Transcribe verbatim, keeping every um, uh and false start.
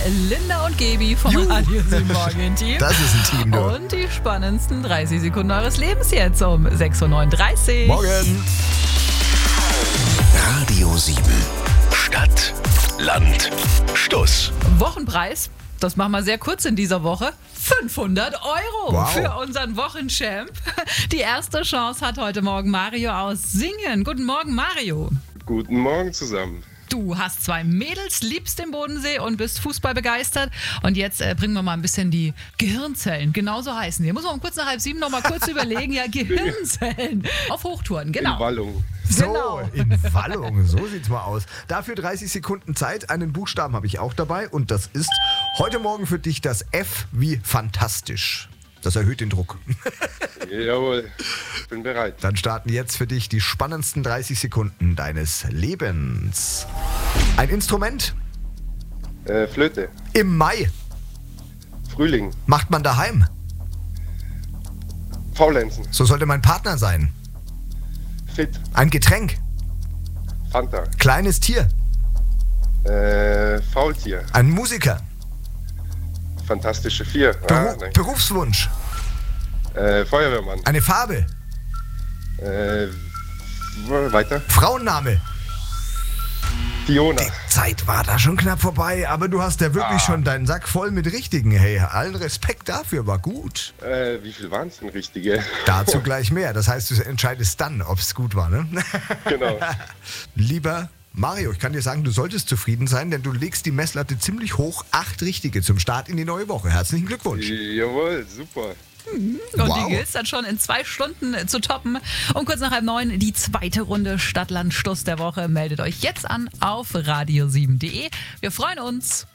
Linda und Gaby vom Juhu. Radio sieben Morgen Team. Das ist ein Team, du. Und die spannendsten dreißig Sekunden eures Lebens jetzt um sechs Uhr neununddreißig. Morgen. Radio sieben. Stadt, Land, Stuss. Wochenpreis, das machen wir sehr kurz in dieser Woche. fünfhundert Euro Wow. für unseren Wochenchamp. Die erste Chance hat heute Morgen Mario aus Singen. Guten Morgen, Mario. Guten Morgen zusammen. Du hast zwei Mädels, liebst den Bodensee und bist Fußball begeistert. Und jetzt äh, bringen wir mal ein bisschen die Gehirnzellen, genauso heißen die. Muss man um kurz nach halb sieben noch mal kurz überlegen. Ja, Gehirnzellen auf Hochtouren, genau. In Wallung. So, Genau. in Wallung, so sieht's mal aus. Dafür dreißig Sekunden Zeit. Einen Buchstaben habe ich auch dabei und das ist heute Morgen für dich das F wie fantastisch. Das erhöht den Druck. Jawohl, bin bereit. Dann starten jetzt für dich die spannendsten dreißig Sekunden deines Lebens. Ein Instrument Äh, Flöte, im Mai Frühling, macht man daheim. Faulenzen, So sollte mein Partner sein. Fit, Ein Getränk, Fanta, kleines Tier, äh, Faultier, ein Musiker, Fantastische Vier, ah, Beru nein. Berufswunsch, äh, Feuerwehrmann, eine Farbe, äh, wo- weiter, Frauenname. Fiona, Zeit war da schon knapp vorbei, aber du hast ja wirklich Ah. schon deinen Sack voll mit Richtigen. Hey, allen Respekt dafür, war gut. äh, wie viel waren es denn richtige? Dazu gleich mehr. Das heißt, du entscheidest dann, ob es gut war, ne? Genau. Lieber Mario, ich kann dir sagen, du solltest zufrieden sein, denn du legst die Messlatte ziemlich hoch. Acht Richtige zum Start in die neue Woche. Herzlichen Glückwunsch. Jawohl, super. Und Wow. die gilt es dann schon in zwei Stunden zu toppen. Um kurz nach halb neun die zweite Runde Stadt, Land, Stuss der Woche. Meldet euch jetzt an auf radio sieben punkt de. Wir freuen uns.